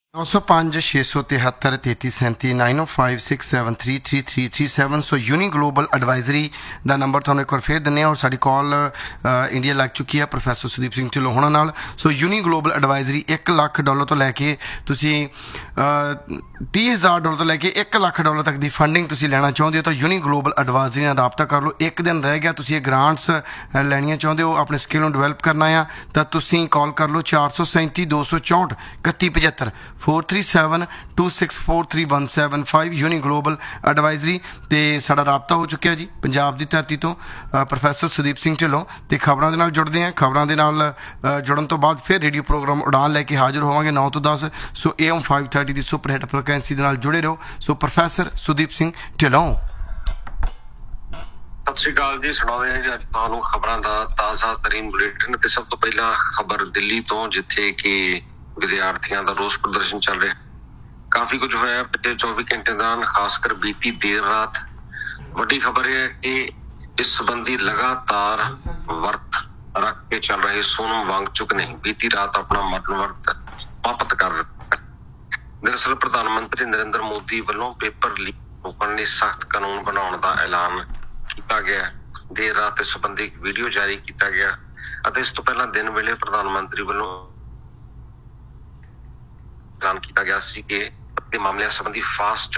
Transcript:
905 673 9056733337 ਸੋ uni global advisory ਦਾ number ਤੁਹਾਨੂੰ ਇੱਕ ਵਾਰ ਫੇਰ ਦਿੰਦੇ ਹਾਂ ਔਰ ਸਾਡੀ ਕਾਲ ਇੰਡੀਆ ਲੱਗ ਚੁੱਕੀ ਹੈ ਪ੍ਰੋਫੈਸਰ ਸੁਦੀਪ ਸਿੰਘ ਢਿੱਲੋਂ ਹੋਣਾ ਨਾਲ। ਸੋ ਯੂਨੀ ਗਲੋਬਲ ਐਡਵਾਈਜ਼ਰੀ $1 ਲੱਖ ਤੋਂ ਲੈ ਕੇ ਤੁਸੀਂ $30,000 ਤੋਂ ਲੈ ਕੇ $1 ਲੱਖ ਤੱਕ ਦੀ ਫੰਡਿੰਗ ਤੁਸੀਂ ਲੈਣਾ ਚਾਹੁੰਦੇ ਹੋ ਤਾਂ ਯੂਨੀ ਗਲੋਬਲ ਐਡਵਾਈਜ਼ਰੀ ਨਾਲ ਰਾਬਤਾ ਕਰ ਲਓ। ਇੱਕ ਦਿਨ ਰਹਿ ਗਿਆ, ਤੁਸੀਂ ਇਹ ਗ੍ਰਾਂਟਸ ਲੈਣੀਆਂ ਚਾਹੁੰਦੇ ਹੋ, ਆਪਣੇ ਸਕਿੱਲ ਨੂੰ ਡਿਵੈਲਪ ਕਰਨਾ ਆ ਤਾਂ ਤੁਸੀਂ ਕਾਲ ਕਰ ਲਓ 437 264 3175 4372643175 ਯੂਨੀ ਗਲੋਬਲ ਐਡਵਾਈਜ਼ਰੀ। ਤੇ ਸਾਡਾ ਰਾਬਤਾ ਹੋ ਚੁੱਕਿਆ ਜੀ ਪੰਜਾਬ ਦੀ ਧਰਤੀ ਤੋਂ ਪ੍ਰੋਫੈਸਰ ਸੁਦੀਪ ਸਿੰਘ ਢਿੱਲੋਂ ਤੇ ਖਬਰਾਂ ਦੇ ਨਾਲ ਜੁੜਦੇ ਹਾਂ। ਖਬਰਾਂ ਦੇ ਨਾਲ ਜੁੜਨ ਤੋਂ ਬਾਅਦ ਫਿਰ ਰੇਡੀਓ ਪ੍ਰੋਗਰਾਮ ਉਡਾਨ ਲੈ ਕੇ ਹਾਜ਼ਰ ਹੋਵਾਂਗੇ 9 ਤੋਂ 10। ਸੋ AM 530 the super hit frequency ਦੇ ਨਾਲ ਜੁੜੇ ਰਹੋ। ਸੋ ਪ੍ਰੋਫੈਸਰ ਸੁਦੀਪ ਸਿੰਘ ਢਿੱਲੋਂ। ਸਤਿ ਸ਼੍ਰੀ ਅਕਾਲ ਜੀ। ਸੁਣਾਉਂਦੇ ਹਾਂ ਜੀ ਅੱਜ ਤੁਹਾਨੂੰ ਖਬਰਾਂ ਦਾ ਤਾਜ਼ਾ ਤਰੀਨ ਬੁਲੇਟਿਨ। ਤੇ ਸਭ ਤੋਂ ਪਹਿਲਾਂ ਖਬਰ ਦਿੱਲੀ ਤੋਂ, ਜਿੱਥੇ ਕਿ ਵਿਦਿਆਰਥੀਆਂ ਦਾ ਰੋਸ ਪ੍ਰਦਰਸ਼ਨ ਚੱਲ ਰਿਹਾ। ਕਾਫੀ ਕੁਝ ਹੋਇਆ ਪਿਛਲੇ 24 ਘੰਟੇ ਦੌਰਾਨ, ਖਾਸ ਕਰ ਬੀਤੀ ਦੇਰ ਰਾਤ। ਵੱਡੀ ਖਬਰ ਇਹ ਹੈ ਕਿ ਇਸ ਸੰਬੰਧੀ ਲਗਾਤਾਰ ਵਰਤ ਰੱਖ ਕੇ ਚੱਲ ਰਹੇ ਸੋਨਮ ਵਾਂਗਚੁਕ ਨੇ ਬੀਤੀ ਰਾਤ ਆਪਣਾ ਮਰਨ ਵਰਤ ਸਮਾਪਤ ਕਰ ਦਿੱਤਾ। ਦਰਅਸਲ ਪ੍ਰਧਾਨ ਮੰਤਰੀ ਨਰਿੰਦਰ ਮੋਦੀ ਵੱਲੋਂ ਪੇਪਰ ਲੀਕ ਰੋਕਣ ਲਈ ਸਖਤ ਕਾਨੂੰਨ ਬਣਾਉਣ ਦਾ ਐਲਾਨ ਕੀਤਾ ਗਿਆ। ਦੇਰ ਰਾਤ ਇਸ ਸੰਬੰਧੀ ਇੱਕ ਵੀਡੀਓ ਜਾਰੀ ਕੀਤਾ ਗਿਆ ਅਤੇ ਇਸ ਤੋਂ ਪਹਿਲਾਂ ਦਿਨ ਵੇਲੇ ਪ੍ਰਧਾਨ ਮੰਤਰੀ ਵੱਲੋਂ ਐਲਾਨ ਕੀਤਾ ਗਿਆ ਸੀ ਕਿ ਮਾਮਲਿਆਂ ਸੰਬੰਧੀ ਫਾਸਟ